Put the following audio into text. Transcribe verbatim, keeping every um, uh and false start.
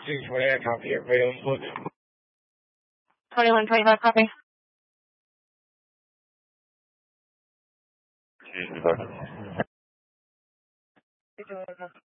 six twenty-eight, copy. Everybody else look. twenty-one twenty-five, copy. Cheers,